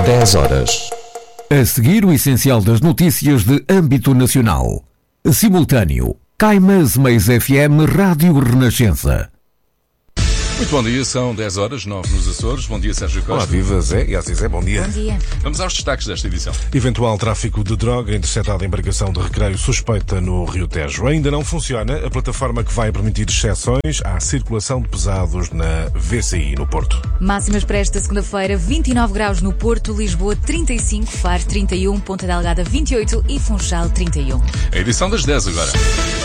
10 horas. A seguir, o essencial das notícias de âmbito nacional. Simultâneo. Caimãs Meias FM Rádio Renascença. Muito bom dia, são 10 horas, 9 nos Açores. Bom dia, Sérgio Costa. Olá, viva Zé e Zé, bom dia. Bom dia. Vamos aos destaques desta edição. Eventual tráfico de droga interceptado em embarcação de recreio suspeita no Rio Tejo. Ainda não funciona a plataforma que vai permitir exceções à circulação de pesados na VCI, no Porto. Máximas para esta segunda-feira: 29 graus no Porto, Lisboa 35, Faro 31, Ponta Delgada 28 e Funchal 31. A edição das 10 agora.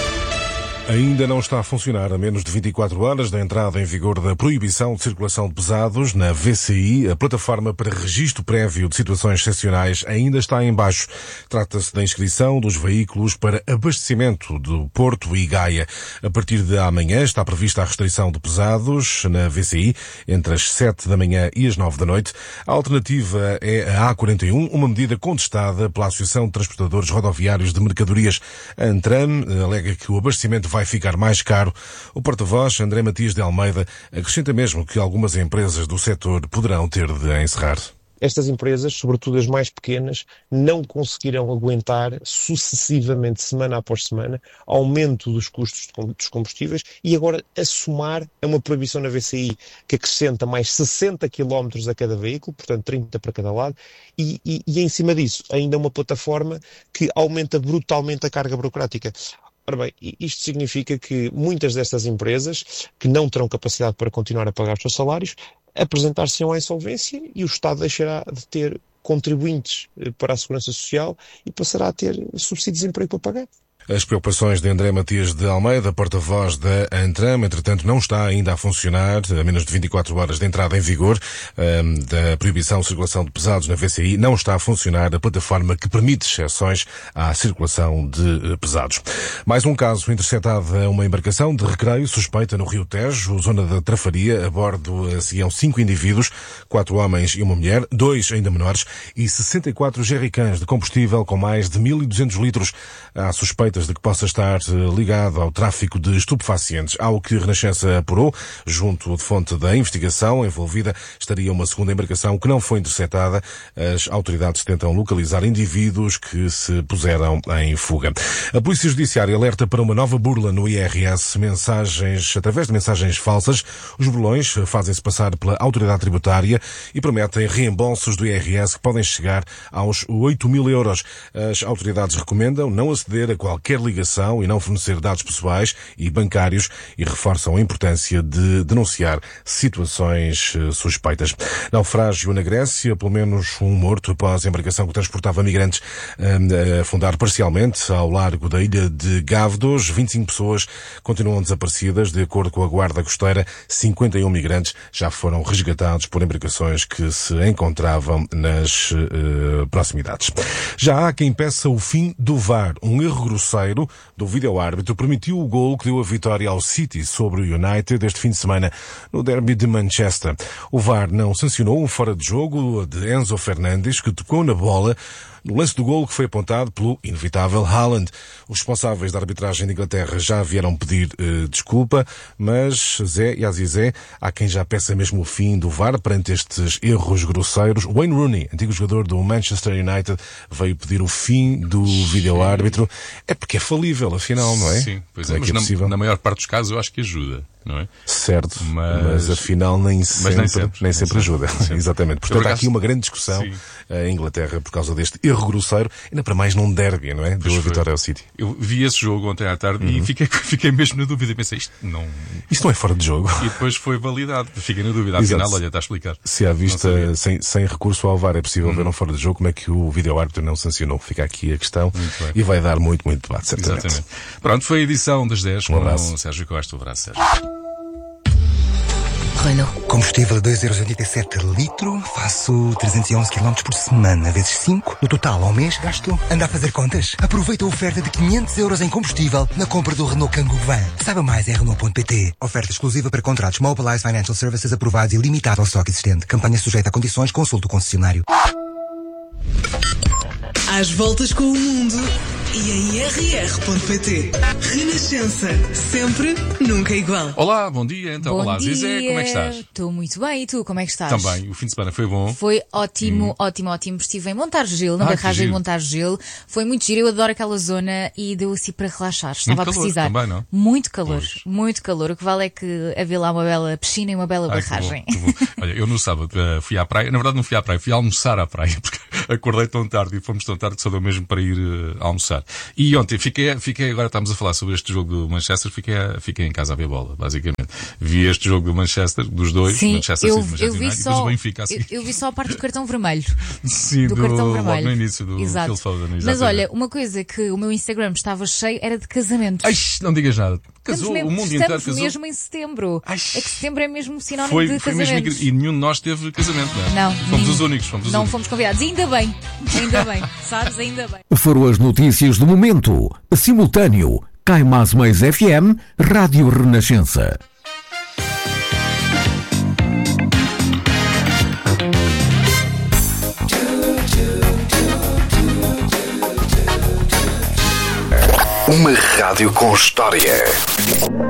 Ainda não está a funcionar a menos de 24 horas da entrada em vigor da proibição de circulação de pesados na VCI. A plataforma para registro prévio de situações excepcionais ainda está em baixo. Trata-se da inscrição dos veículos para abastecimento do Porto e Gaia. A partir de amanhã está prevista a restrição de pesados na VCI entre as 7 da manhã e as 9 da noite. A alternativa é a A41, uma medida contestada pela Associação de Transportadores Rodoviários de Mercadorias. A Antram alega que o abastecimento vai ficar mais caro. O porta-voz, André Matias de Almeida, acrescenta mesmo que algumas empresas do setor poderão ter de encerrar. Estas empresas, sobretudo as mais pequenas, não conseguirão aguentar sucessivamente, semana após semana, aumento dos custos dos combustíveis e agora a somar a uma proibição na VCI que acrescenta mais 60 km a cada veículo, portanto 30 para cada lado, e em cima disso ainda uma plataforma que aumenta brutalmente a carga burocrática. Ora bem, isto significa que muitas destas empresas, que não terão capacidade para continuar a pagar os seus salários, apresentar-se-ão à insolvência e o Estado deixará de ter contribuintes para a Segurança Social e passará a ter subsídios de emprego para pagar. As preocupações de André Matias de Almeida, porta-voz da Antram, entretanto não está ainda a funcionar, a menos de 24 horas de entrada em vigor da proibição de circulação de pesados na VCI, não está a funcionar a plataforma que permite exceções à circulação de pesados. Mais um caso, interceptada uma embarcação de recreio suspeita no Rio Tejo, zona da Trafaria. A bordo seguiam 5 indivíduos, 4 homens e uma mulher, 2 ainda menores, e 64 jerrycans de combustível com mais de 1.200 litros. Há suspeitas de que possa estar ligado ao tráfico de estupefacientes. Ao que Renascença apurou, junto de fonte da investigação envolvida, estaria uma segunda embarcação que não foi interceptada. As autoridades tentam localizar indivíduos que se puseram em fuga. A Polícia Judiciária alerta para uma nova burla no IRS, através de mensagens falsas. Os burlões fazem-se passar pela autoridade tributária e prometem reembolsos do IRS que podem chegar aos 8.000 euros. As autoridades recomendam não aceder a qualquer ligação e não fornecer dados pessoais e bancários e reforçam a importância de denunciar situações suspeitas. Naufrágio na Grécia, pelo menos um morto após a embarcação que transportava migrantes afundar parcialmente ao largo da ilha de Gavdos. 25 pessoas continuam desaparecidas. De acordo com a Guarda Costeira, 51 migrantes já foram resgatados por embarcações que se encontravam nas proximidades. Já há quem peça o fim do VAR. Um erro grosseiro do vídeo-árbitro permitiu o golo que deu a vitória ao City sobre o United este fim de semana no derby de Manchester. O VAR não sancionou um fora de jogo de Enzo Fernandes, que tocou na bola no lance do golo que foi apontado pelo inevitável Haaland. Os responsáveis da arbitragem de Inglaterra já vieram pedir desculpa, mas Zé e Azizé, há quem já peça mesmo o fim do VAR perante estes erros grosseiros. Wayne Rooney, antigo jogador do Manchester United, veio pedir o fim do vídeo-árbitro. É porque é falível, afinal, não é? Sim, pois é, mas na maior parte dos casos eu acho que ajuda, não é? Certo, mas afinal nem sempre ajuda. Sim. Exatamente. Portanto, há aqui uma grande discussão em Inglaterra por causa deste erro grosseiro, ainda para mais num derby, não é? Deu a vitória ao City. Eu vi esse jogo ontem à tarde e fiquei mesmo na dúvida. Pensei, isto não é fora de jogo. E depois foi validado. Fiquei na dúvida. Afinal, olha, está a explicar. Se à vista, sem recurso ao VAR, é possível ver um fora de jogo, como é que o vídeo-árbitro não sancionou? Fica aqui a questão e vai dar muito debate, certamente. Exatamente. Pronto, foi a edição das 10 com o Sérgio Costa. Um abraço, Sérgio. Renault. Combustível 2,87 € litro, faço 311 km por semana, vezes 5. No total, ao mês, gasto. Anda a fazer contas? Aproveita a oferta de 500 € em combustível na compra do Renault Kangoo Van. Saiba mais em Renault.pt. Oferta exclusiva para contratos Mobilize Financial Services aprovados e limitada ao estoque existente. Campanha sujeita a condições, consulte o concessionário. Às voltas com o mundo e em rr.pt. Renascença, sempre, nunca igual. Olá, bom dia. Então, Bom olá, dia. Zizé, como é que estás? Estou muito bem, e tu, como é que estás? Também, o fim de semana foi bom. Foi ótimo, ótimo. Estive em Montargil, na barragem de Montargil. Foi muito giro, eu adoro aquela zona e deu assim para relaxar. Estava muito a precisar. Calor também, não? Muito calor, Pois. muito calor. O que vale é que havia lá uma bela piscina e uma bela barragem. Que bom. Olha, eu no sábado fui à praia, na verdade não fui à praia, fui almoçar à praia, porque acordei tão tarde e fomos tão tarde que só deu mesmo para ir almoçar. E ontem fiquei, agora estamos a falar sobre este jogo do Manchester, fiquei em casa a ver bola, basicamente. Vi este jogo do Manchester, dos dois, Sim, Manchester City e Manchester eu vi United, e só, depois o Benfica a seguir. eu vi só a parte do cartão vermelho. Sim, do cartão vermelho. logo no início do Exato. Phil Foden. Mas exatamente. olha, uma coisa que o meu Instagram estava cheio era de casamentos. Ai, não digas nada. Casou, Estamos o mundo estamos inteiro casou. mesmo em setembro. Ai, É que setembro é mesmo sinónimo Foi de mesmo casamentos. incrível. E nenhum de nós teve casamento, não é? Não. Fomos nenhum. os únicos. Não fomos convidados. Ainda bem. Sabes? Ainda bem. Foram as notícias do momento. Simultâneo. Cai Mais Mais FM, Rádio Renascença. Uma rádio com história.